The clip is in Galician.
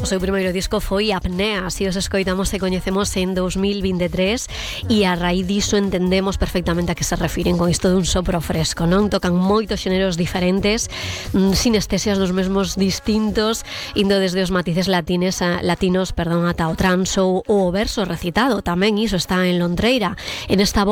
seu primeiro disco foi Apnea, así os escoitamos e coñecemos en 2023 e a raíz diso entendemos perfectamente a que se refiren con isto dun sopro fresco, non? Tocan moitos xéneros diferentes, sinestesias dos mesmos distintos, indo desde os matices latinos ata o transo ou o verso recitado, tamén iso está en Lontreira, en esta